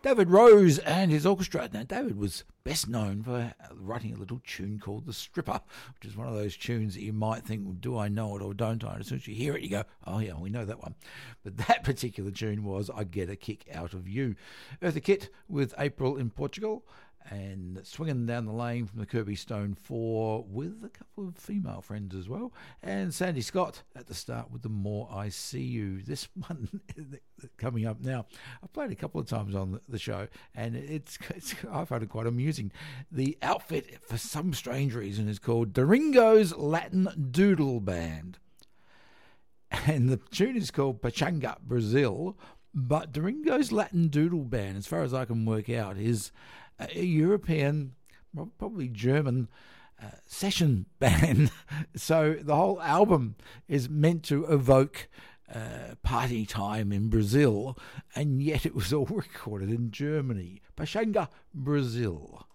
David Rose and his orchestra. Now, David was best known for writing a little tune called The Stripper, which is one of those tunes that you might think, well, do I know it or don't I? And as soon as you hear it, you go, oh yeah, we know that one. But that particular tune was I Get a Kick Out of You. Eartha Kitt with April in Portugal, and swinging down the lane from the Kirby Stone 4 with a couple of female friends as well, and Sandy Scott at the start with The More I See You. This one coming up now, I've played a couple of times on the show, and it's I find it quite amusing. The outfit, for some strange reason, is called Doringo's Latin Doodle Band, and the tune is called Pachanga Brazil. But Doringo's Latin Doodle Band, as far as I can work out, is a European, probably German session band. So the whole album is meant to evoke party time in Brazil, and yet it was all recorded in Germany. Pachanga Brazil.